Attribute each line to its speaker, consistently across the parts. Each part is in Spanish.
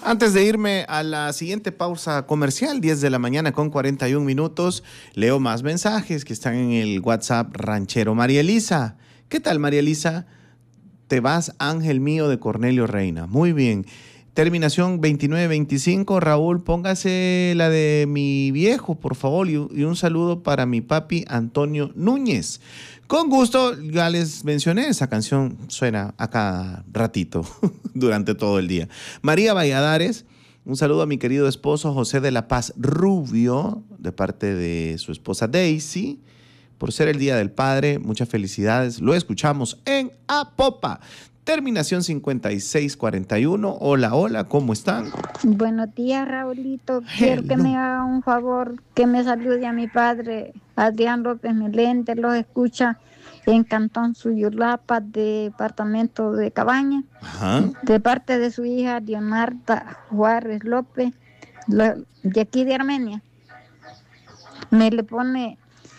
Speaker 1: Antes de irme a la siguiente pausa comercial, 10 de la mañana con 41 minutos, leo más mensajes que están en el WhatsApp ranchero. María Elisa, ¿qué tal, María Elisa? Te vas, ángel mío, de Cornelio Reina. Muy bien. Terminación 2925. Raúl, póngase la de mi viejo, por favor, y un saludo para mi papi Antonio Núñez. Con gusto, ya les mencioné, esa canción suena a cada ratito durante todo el día. María Valladares, un saludo a mi querido esposo José de la Paz Rubio, de parte de su esposa Daisy, por ser el Día del Padre. Muchas felicidades. Lo escuchamos en Apopa. Terminación 5641. Hola, hola, ¿cómo están?
Speaker 2: Buenos días, Raulito. Quiero que me haga un favor, que me salude a mi padre, Adrián López Meléndez. Los escucha en Cantón Suyulapa, departamento de Cabaña.
Speaker 1: Ajá.
Speaker 2: De parte de su hija, Leonarda Juárez López, de aquí de Armenia. Me le pone...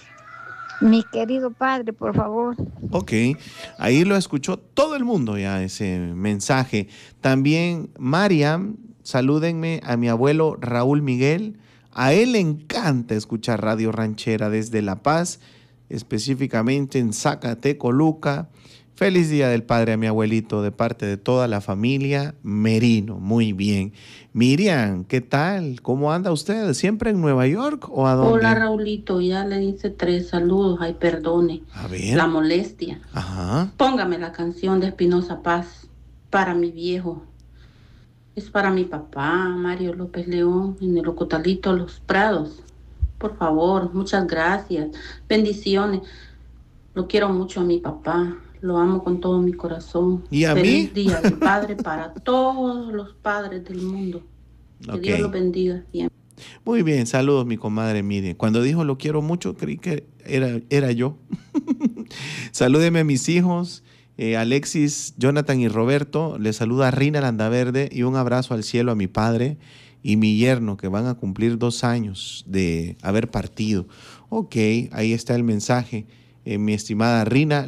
Speaker 2: Mi querido padre, por favor.
Speaker 1: Ok, ahí lo escuchó todo el mundo ya ese mensaje. También, Mariam, salúdenme a mi abuelo Raúl Miguel. A él le encanta escuchar Radio Ranchera desde La Paz, específicamente en Zacatecoluca. Feliz Día del Padre a mi abuelito de parte de toda la familia Merino. Muy bien. Miriam, ¿qué tal? ¿Cómo anda usted? ¿Siempre en Nueva York o a dónde?
Speaker 3: Hola, Raulito, ya le hice 3 saludos. Ay, perdone
Speaker 1: A ver.
Speaker 3: la molestia.
Speaker 1: Ajá.
Speaker 3: Póngame la canción de Espinosa Paz para mi viejo. Es para mi papá, Mario López León, en el Ocotalito Los Prados. Por favor, muchas gracias. Bendiciones. Lo quiero mucho a mi papá. Lo amo con todo mi corazón.
Speaker 1: ¿Y a
Speaker 3: Feliz
Speaker 1: mí?
Speaker 3: Día del Padre para todos los padres del mundo. Que
Speaker 1: Ok.
Speaker 3: Dios los bendiga siempre.
Speaker 1: Muy bien, saludos mi comadre Miriam. Cuando dijo lo quiero mucho, creí que era yo. Salúdeme a mis hijos, Alexis, Jonathan y Roberto. Les saluda Rina Landaverde y un abrazo al cielo a mi padre y mi yerno, que van a cumplir 2 años de haber partido. Ok, ahí está el mensaje. Mi estimada Rina.